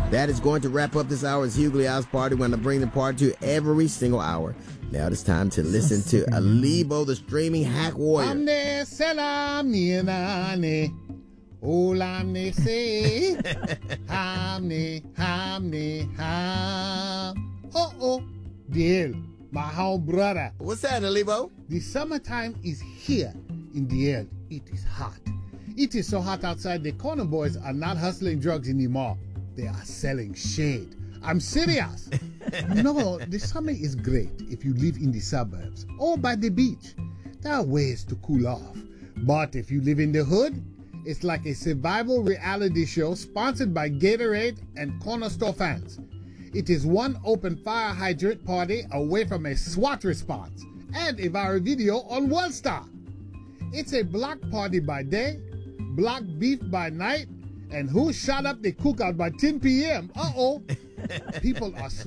That is going to wrap up this hour's Hughley House Party. We're going to bring the party to every single hour. Now it's time to listen to Alibo, the streaming hack warrior. Amne salami nane, olamne se, hamne, hamne, ham. Oh, deal, my whole brother. What's that, Alibo? The summertime is here. In the air, it is hot. It is so hot outside, the corner boys are not hustling drugs anymore. They are selling shade. I'm serious. No, the summer is great if you live in the suburbs or by the beach. There are ways to cool off. But if you live in the hood, it's like a survival reality show sponsored by Gatorade and Corner Store fans. It is one open fire hydrant party away from a SWAT response and a viral video on Worldstar. It's a block party by day, block beef by night, and who shot up the cookout by 10 p.m.? People are